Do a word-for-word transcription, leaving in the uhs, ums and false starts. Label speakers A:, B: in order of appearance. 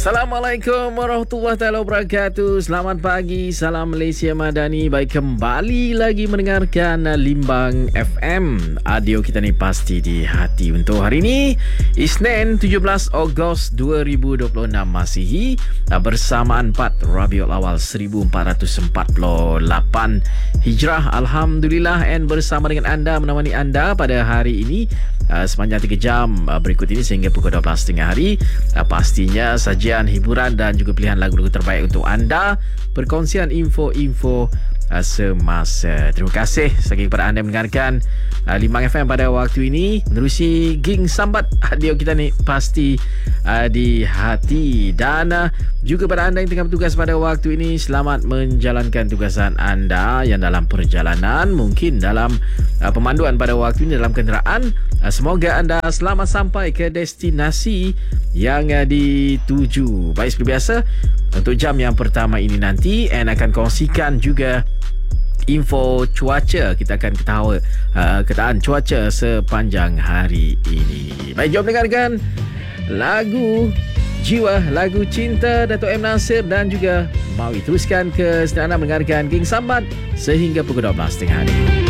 A: Assalamualaikum warahmatullahi taala wabarakatuh. Selamat pagi, salam Malaysia Madani. Baik, kembali lagi mendengarkan Limbang F M. Audio kita ni pasti di hati. Untuk hari ini, Isnin tujuh belas Ogos dua ribu dua puluh enam Masihi, bersamaan empat Rabiul Awal seribu empat ratus empat puluh lapan Hijrah. Alhamdulillah, and bersama dengan anda, menemani anda pada hari ini uh, sepanjang tiga jam uh, berikut ini sehingga pukul dua belas tiga puluh hari. uh, Pastinya sajian, hiburan dan juga pilihan lagu-lagu terbaik untuk anda, perkongsian info-info uh, semasa. Terima kasih sekali kepada anda yang mendengarkan uh, Limbang F M pada waktu ini. Menerusi Ging Sambat, audio kita ni pasti uh, di hati. Dan uh, juga pada anda yang tengah bertugas pada waktu ini, selamat menjalankan tugasan anda yang dalam perjalanan, mungkin dalam uh, pemanduan pada waktu ini dalam kenderaan. uh, Semoga anda selamat sampai ke destinasi yang uh, dituju. Baik, seperti biasa, untuk jam yang pertama ini nanti and akan kongsikan juga info cuaca. Kita akan ketahui uh, keadaan cuaca sepanjang hari ini. Baik, jom dengarkan lagu Jiwa, lagu cinta Dato' M. Nasir dan juga Mawi. Teruskan ke sedang anda mendengarkan Ging Sambat sehingga pukul dua belas tiga puluh hari.